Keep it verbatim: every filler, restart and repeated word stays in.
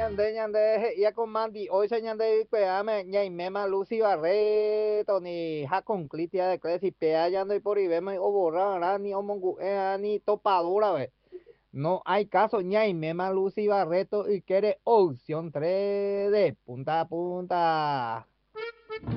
ñande ñande ya con Mandy hoy se ñande peame ñai mema Lucy Barreto ni ha con clitia de cresi pea ya no y por y veme o borrar ni o mongu eh, ni topadura ve no hay caso ñai mema Lucy Barreto y quiere opción tres de punta a punta